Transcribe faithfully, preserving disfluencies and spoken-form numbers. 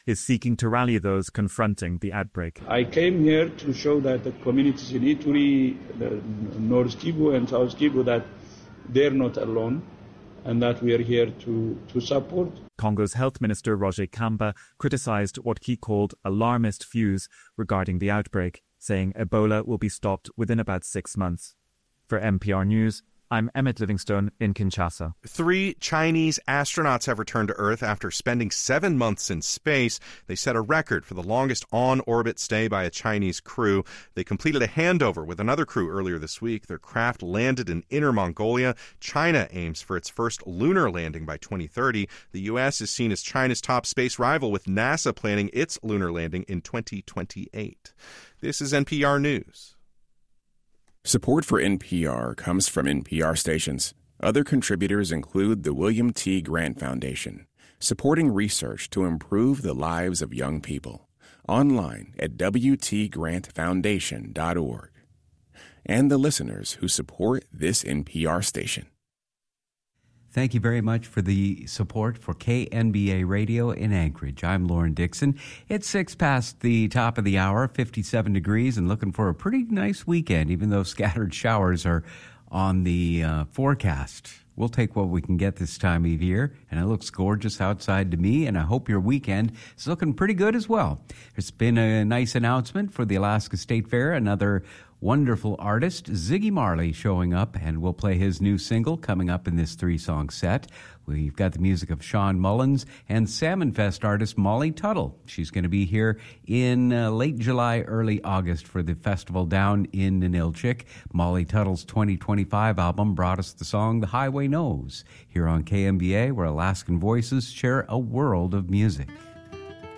is seeking to rally those confronting the outbreak. I came here to show that the communities in Ituri, the North Kivu and South Kivu, that they're not alone and that we are here to, to support. Congo's Health Minister Roger Kamba criticised what he called alarmist views regarding the outbreak, saying Ebola will be stopped within about six months. For N P R News, I'm Emmett Livingstone in Kinshasa. Three Chinese astronauts have returned to Earth after spending seven months in space. They set a record for the longest on-orbit stay by a Chinese crew. They completed a handover with another crew earlier this week. Their craft landed in Inner Mongolia. China aims for its first lunar landing by twenty thirty. The U S is seen as China's top space rival, with NASA planning its lunar landing in twenty twenty-eight. This is N P R News. Support for N P R comes from N P R stations. Other contributors include the William T. Grant Foundation, supporting research to improve the lives of young people. Online at w t grant foundation dot org. And the listeners who support this N P R station. Thank you very much for the support for K N B A Radio in Anchorage. I'm Lauren Dixon. It's six past the top of the hour, fifty-seven degrees, and looking for a pretty nice weekend, even though scattered showers are on the uh, forecast. We'll take what we can get this time of year, and it looks gorgeous outside to me, and I hope your weekend is looking pretty good as well. There's been a nice announcement for the Alaska State Fair, another wonderful artist, Ziggy Marley, showing up, and we'll play his new single coming up in this three-song set. We've got the music of Sean Mullins and Salmon Fest artist Molly Tuttle. She's going to be here in uh, late July, early August for the festival down in Ninilchik. Molly Tuttle's twenty twenty-five album brought us the song The Highway Knows here on K M B A, where Alaskan voices share a world of music.